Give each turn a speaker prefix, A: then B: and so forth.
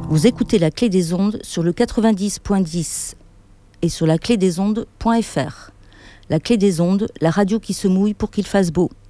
A: Vous écoutez la Clé des Ondes sur le 90.10 et sur laclédesondes.fr. La Clé des Ondes, la radio qui se mouille pour qu'il fasse beau.